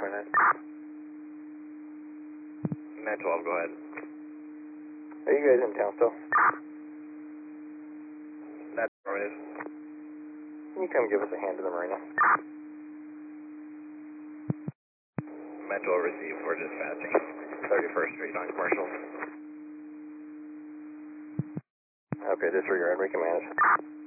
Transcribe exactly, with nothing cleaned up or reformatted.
twenty-nine. Met twelve, go ahead. Are you guys in town still? That's affirmative. Can you come give us a hand to the marina? Met twelve received, we're dispatching. thirty-first Street on commercial. Okay, disregard, we can manage.